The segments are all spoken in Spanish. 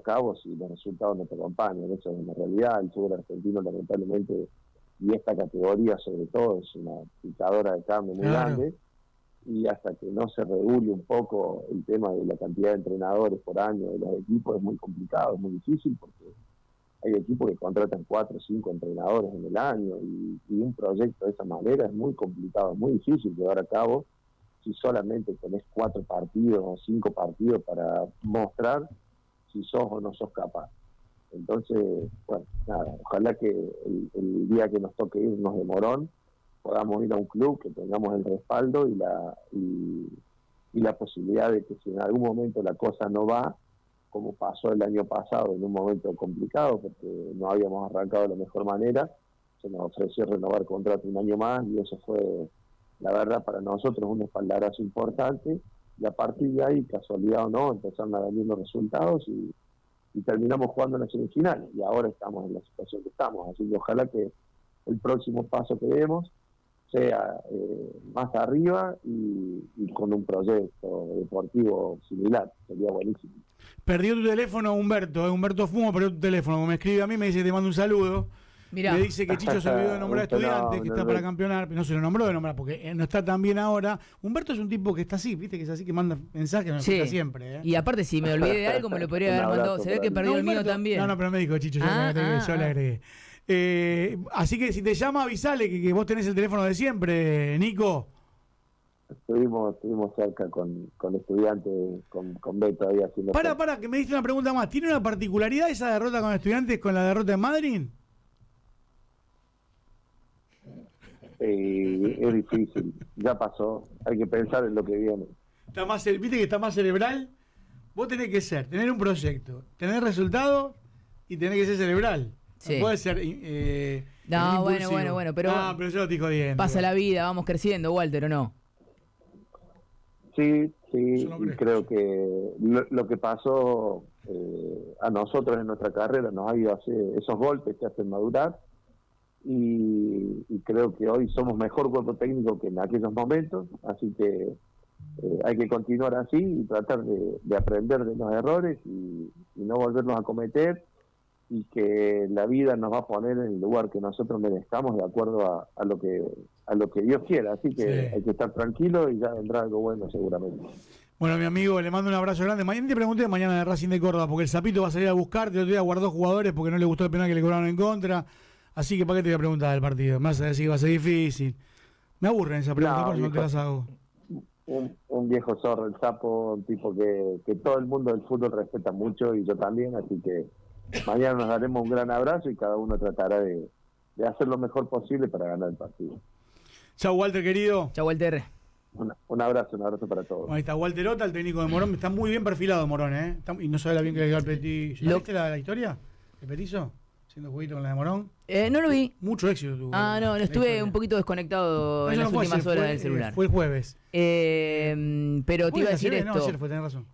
cabo si los resultados no te acompañan. Eso es una realidad. El fútbol argentino, lamentablemente, y esta categoría sobre todo, es una picadora de carne muy grande, y hasta que no se regule un poco el tema de la cantidad de entrenadores por año de los equipos es muy complicado, es muy difícil, porque hay equipos que contratan 4 o 5 entrenadores en el año, y un proyecto de esa manera es muy complicado, es muy difícil llevar a cabo si solamente tenés 4 partidos o 5 partidos para mostrar si sos o no sos capaz. Entonces, bueno, nada, ojalá que el día que nos toque irnos de Morón podamos ir a un club, que tengamos el respaldo y la posibilidad de que si en algún momento la cosa no va, como pasó el año pasado en un momento complicado, porque no habíamos arrancado de la mejor manera, se nos ofreció renovar contrato un año más, y eso fue, la verdad, para nosotros un espaldarazo importante, y a partir de ahí, casualidad o no, empezaron a venir los resultados y terminamos jugando en la semifinal, y ahora estamos en la situación que estamos, así que ojalá que el próximo paso que demos sea más arriba y con un proyecto deportivo similar, sería buenísimo. Perdió tu teléfono Humberto Fumo, perdió tu teléfono, me escribe a mí, me dice te mando un saludo. Mirá. Me dice que Chicho se olvidó de nombrar a Estudiantes, que está para campeonar, pero no se lo nombró de nombrar porque no está tan bien ahora. Humberto es un tipo que está así, viste que es así, que manda mensajes, me escucha siempre. Y aparte, si me olvidé de algo, me lo podría haber mandado. Se ve que perdió el mío también. No, pero me dijo Chicho, yo le agregué. Así que si te llama, avisale que vos tenés el teléfono de siempre, Nico. Estuvimos cerca con Estudiantes, con Beto ahí haciendo... Para, que me diste una pregunta más. ¿Tiene una particularidad esa derrota con Estudiantes con la derrota en Madrid? Es difícil, ya pasó, hay que pensar en lo que viene. ¿Viste que está más cerebral? Vos tenés que tener un proyecto, tener resultados y tener que ser cerebral. Sí. No puede ser no, bueno, pero yo te digo bien. Pasa la vida, vamos creciendo, Walter, ¿o no? Sí, y creo que lo que pasó a nosotros en nuestra carrera nos ha ido a hacer esos golpes que hacen madurar, y creo que hoy somos mejor cuerpo técnico que en aquellos momentos, así que hay que continuar así y tratar de aprender de los errores y no volvernos a cometer, y que la vida nos va a poner en el lugar que nosotros merezcamos de acuerdo a lo que Dios quiera, así que hay que estar tranquilo y ya vendrá algo bueno seguramente. Bueno, mi amigo, le mando un abrazo grande. Mañana te pregunté mañana de Racing de Córdoba, porque el Zapito va a salir a buscarte, el otro día guardó jugadores porque no le gustó el penal que le cobraron en contra. Así que, ¿para qué te voy a preguntar del partido? Me vas a decir que va a ser difícil. Me aburren esa pregunta, por eso no te las hago. Un viejo zorro, el Sapo, un tipo que todo el mundo del fútbol respeta mucho, y yo también, así que mañana nos daremos un gran abrazo y cada uno tratará de hacer lo mejor posible para ganar el partido. Chau, Walter, querido. Chau, Walter. Un abrazo para todos. Bueno, ahí está Walter Ota, el técnico de Morón. Está muy bien perfilado Morón, ¿eh? Y no sabe la bien que le dio al Petit. ¿Viste la historia de Petizo? Haciendo jueguito con la de Morón. No lo vi. Mucho éxito tuvo. No, estuve un poquito desconectado en las últimas horas del celular. Fue el jueves. Pero te iba a decir esto. No, ayer fue, tenés razón.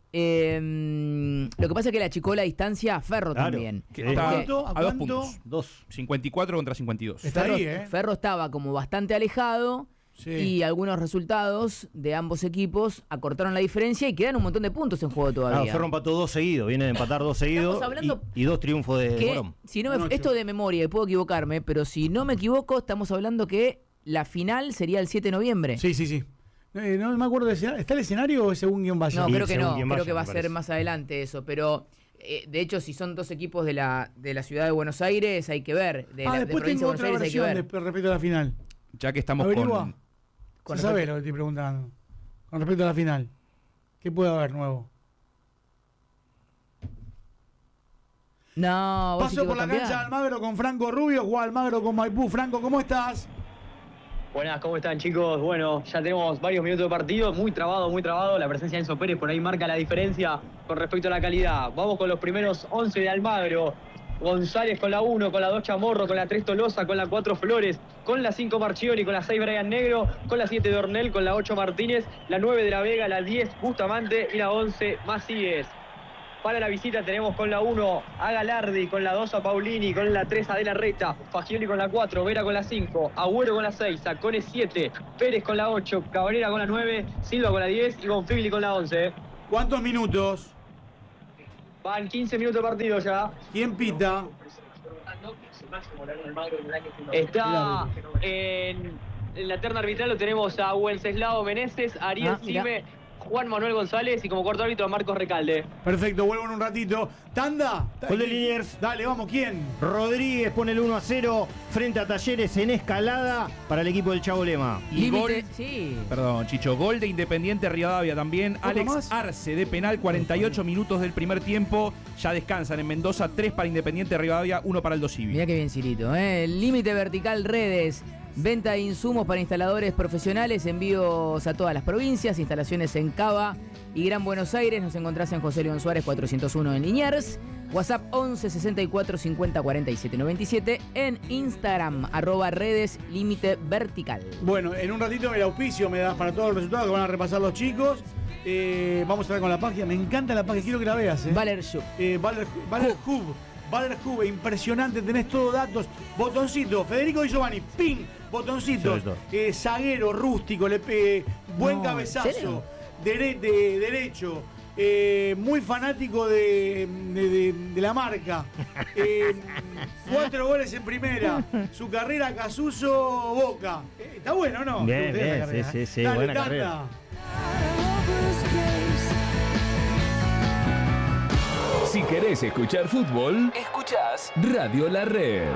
Lo que pasa es que la achicó la distancia a Ferro también. ¿A 2 puntos? 54 contra 52. Está ahí, Ferro estaba como bastante alejado. Sí. Y algunos resultados de ambos equipos acortaron la diferencia y quedan un montón de puntos en juego todavía. Claro, Ferro empató 2 seguidos, viene de empatar 2 seguidos y 2 triunfos de Morón. Si no esto de memoria, y puedo equivocarme, pero si no me equivoco, estamos hablando que la final sería el 7 de noviembre. Sí. No me acuerdo de escenario. ¿Está el escenario o es según guión vaya? No, creo que no, creo que va a ser más adelante eso, pero... de hecho, si son 2 equipos de la ciudad de Buenos Aires, hay que ver. Después tengo otra versión respecto a la final. Ya que estamos con sabés lo que estoy preguntando. Con respecto a la final, ¿qué puede haber nuevo? No, paso por la cancha de Almagro con Franco Rubio, juega Almagro con Maipú. Franco, ¿cómo estás? Buenas, ¿cómo están, chicos? Bueno, ya tenemos varios minutos de partido, muy trabado. La presencia de Enzo Pérez por ahí marca la diferencia con respecto a la calidad. Vamos con los primeros 11 de Almagro. González con la 1, con la 2 Chamorro, con la 3 Tolosa, con la 4 Flores, con la 5 Marchioni, con la 6 Brian Negro, con la 7 Dornel, con la 8 Martínez, la 9 de la Vega, la 10 Bustamante y la 11 Macíes. Para la visita tenemos con la 1 a Galardi, con la 2 a Paulini, con la 3 a De la Reta, Fagioli con la 4, Vera con la 5, Agüero con la 6, Sacone 7, Pérez con la 8, Cabrera con la 9, Silva con la 10 y Bonfigli con la 11. ¿Cuántos minutos? Van 15 minutos de partido ya. ¿Quién pita? Está en la terna arbitral, lo tenemos a Wenceslao Meneses, Ariel Cime, Juan Manuel González y como cuarto árbitro a Marcos Recalde. Perfecto, vuelvo en un ratito. ¿Tanda? Gol de Liniers. Dale, vamos, ¿quién? Rodríguez pone el 1-0 frente a Talleres en Escalada para el equipo del Chavo Lema. Y gol, sí. Perdón, Chicho, gol de Independiente Rivadavia también. Alex más? Arce de penal, 48 minutos del primer tiempo. Ya descansan en Mendoza, 3 para Independiente Rivadavia, 1 para Aldo Civi. Mirá qué bien, Cirito. Límite Vertical Redes. Venta de insumos para instaladores profesionales, envíos a todas las provincias, instalaciones en Cava y Gran Buenos Aires. Nos encontrás en José León Suárez 401 en Liniers. WhatsApp 11 64 50 47 97. En Instagram, @redes límite vertical. Bueno, en un ratito el auspicio me das para todos los resultados que van a repasar los chicos. Vamos a estar con la página. Me encanta la página, quiero que la veas. Valer Shub. Valer Hub. Valer Hub, impresionante, tenés todos datos. Botoncito, Federico Di Giovanni, ping, botoncito. Zaguero, rústico, buen cabezazo, derecho. Muy fanático de la marca. 4 goles en primera. Su carrera Casuso Boca. Está bueno, ¿no? Bien, sí, Dale, buena Tanda. carrera. Si querés escuchar fútbol, escuchás Radio La Red.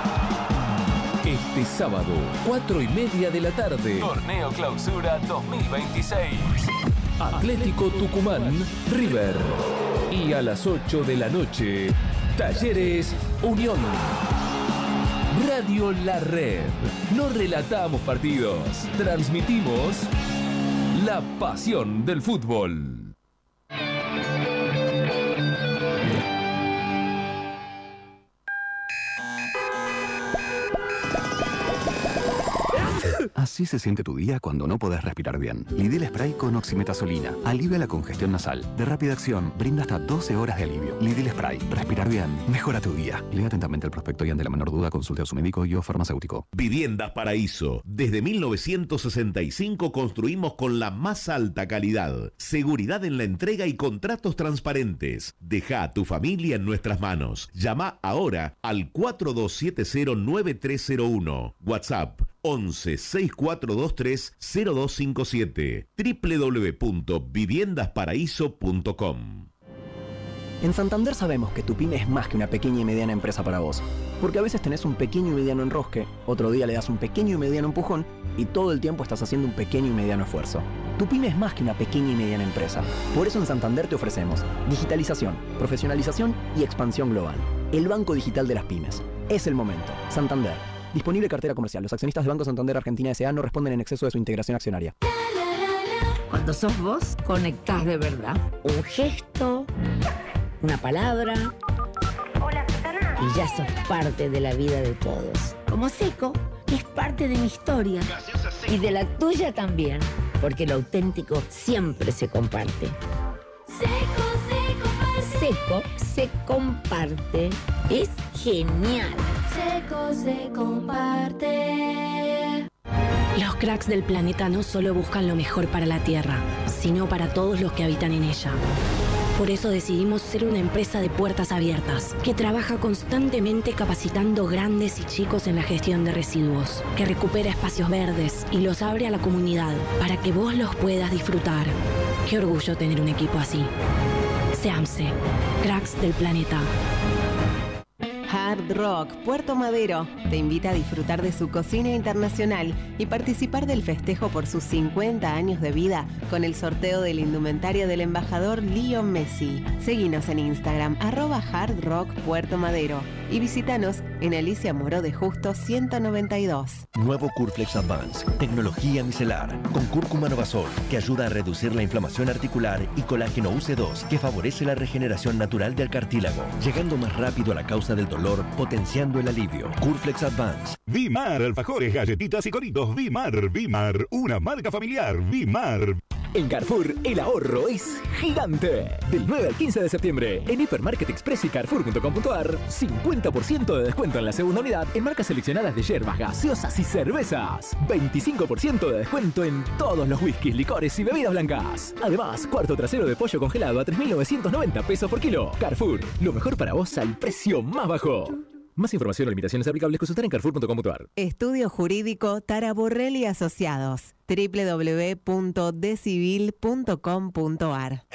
Este sábado, 4:30 de la tarde, Torneo Clausura 2026. Atlético Tucumán, River. Y a las 8 de la noche, Talleres Unión. Radio La Red. No relatamos partidos, transmitimos la pasión del fútbol. Así se siente tu día cuando no podés respirar bien. Lidl Spray con oximetazolina. Alivia la congestión nasal. De rápida acción, brinda hasta 12 horas de alivio. Lidl Spray. Respirar bien. Mejora tu día. Lea atentamente el prospecto y ante la menor duda consulte a su médico y o farmacéutico. Viviendas Paraíso. Desde 1965 construimos con la más alta calidad. Seguridad en la entrega y contratos transparentes. Deja a tu familia en nuestras manos. Llama ahora al 4270-9301. WhatsApp 11 6423 0257 www.viviendasparaíso.com. En Santander sabemos que tu pyme es más que una pequeña y mediana empresa para vos. Porque a veces tenés un pequeño y mediano enrosque, otro día le das un pequeño y mediano empujón y todo el tiempo estás haciendo un pequeño y mediano esfuerzo. Tu pyme es más que una pequeña y mediana empresa. Por eso en Santander te ofrecemos digitalización, profesionalización y expansión global. El banco digital de las pymes. Es el momento. Santander. Disponible cartera comercial. Los accionistas de Banco Santander Argentina S.A. no responden en exceso de su integración accionaria. Cuando sos vos, conectás de verdad. Un gesto, una palabra. Hola, Susana. Y ya sos parte de la vida de todos. Como Seco, que es parte de mi historia. Y de la tuya también. Porque lo auténtico siempre se comparte. Seco se comparte. Es genial. Seco se comparte. Los cracks del planeta no solo buscan lo mejor para la Tierra, sino para todos los que habitan en ella. Por eso decidimos ser una empresa de puertas abiertas, que trabaja constantemente capacitando grandes y chicos en la gestión de residuos, que recupera espacios verdes y los abre a la comunidad para que vos los puedas disfrutar. Qué orgullo tener un equipo así. SEAMSE, cracks del planeta. Hard Rock Puerto Madero te invita a disfrutar de su cocina internacional y participar del festejo por sus 50 años de vida con el sorteo de la indumentaria del embajador Leo Messi. Seguinos en Instagram @Hard Rock Puerto Madero y visítanos en Alicia Moró de Justo 192. Nuevo Curflex Advance, tecnología micelar, con cúrcuma Novasol, que ayuda a reducir la inflamación articular, y colágeno UC2, que favorece la regeneración natural del cartílago, llegando más rápido a la causa del dolor, potenciando el alivio. Curflex Advance. Vimar, alfajores, galletitas y coritos. Vimar, una marca familiar. Vimar. En Carrefour, el ahorro es gigante. Del 9 al 15 de septiembre, en Hipermarket Express y Carrefour.com.ar, 50% de descuento en la segunda unidad en marcas seleccionadas de yerbas, gaseosas y cervezas. 25% de descuento en todos los whiskies, licores y bebidas blancas. Además, cuarto trasero de pollo congelado a 3.990 pesos por kilo. Carrefour, lo mejor para vos al precio más bajo. Más información o limitaciones aplicables consultar en Carrefour.com.ar. Estudio Jurídico Tara Borrell y Asociados. www.decivil.com.ar